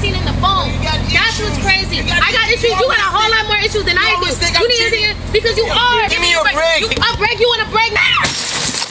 seen in the phone. That's what's crazy. I got issues. You got a whole lot more issues than I do. You need to because you are. Give me your break. A break. You want a break?